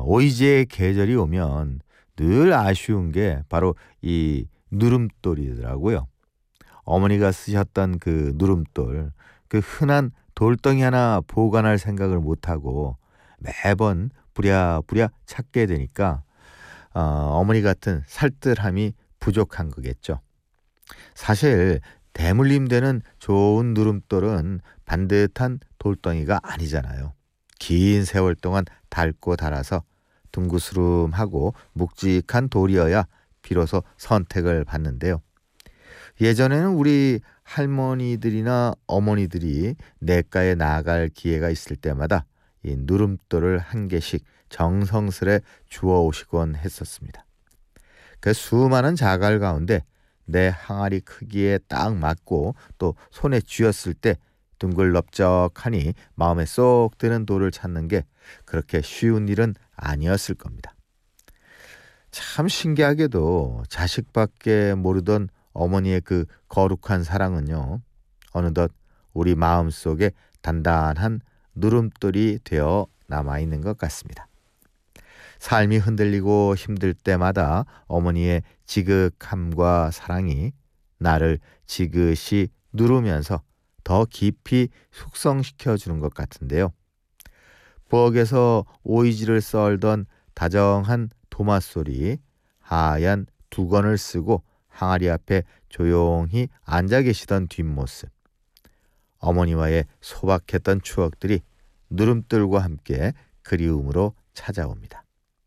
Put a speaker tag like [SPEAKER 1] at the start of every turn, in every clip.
[SPEAKER 1] 오이지의 계절이 오면 늘 아쉬운 게 바로 이 누름돌이더라고요. 어머니가 쓰셨던 그 누름돌, 그 흔한 돌덩이 하나 보관할 생각을 못하고 매번 부랴부랴 찾게 되니까 어머니 같은 살뜰함이 부족한 거겠죠. 사실 대물림되는 좋은 누름돌은 반듯한 돌덩이가 아니잖아요. 긴 세월 동안 닳고 닳아서 둥그스름하고 묵직한 돌이어야 비로소 선택을 받는데요. 예전에는 우리 할머니들이나 어머니들이 냇가에 나갈 기회가 있을 때마다 이 누름돌을 한 개씩 정성스레 주워오시곤 했었습니다. 그 수많은 자갈 가운데 내 항아리 크기에 딱 맞고 또 손에 쥐었을 때 둥글넓적하니 마음에 쏙 드는 돌을 찾는 게 그렇게 쉬운 일은 아니었을 겁니다. 참 신기하게도 자식밖에 모르던 어머니의 그 거룩한 사랑은요, 어느덧 우리 마음속에 단단한 누름돌이 되어 남아있는 것 같습니다. 삶이 흔들리고 힘들 때마다 어머니의 지극함과 사랑이 나를 지그시 누르면서 더 깊이 숙성시켜 주는 것 같은데요. 부엌에서 오이지를 썰던 다정한 도마소리, 하얀 두건을 쓰고 항아리 앞에 조용히 앉아 계시던 뒷모습, 어머니와의 소박했던 추억들이 누름돌과 함께 그리움으로 찾아옵니다.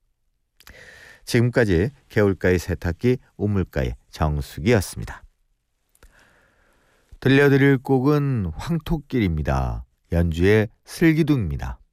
[SPEAKER 1] 지금까지 개울가의 세탁기 우물가의 정숙이었습니다. 들려드릴 곡은 황토길입니다. 연주의 슬기둥입니다.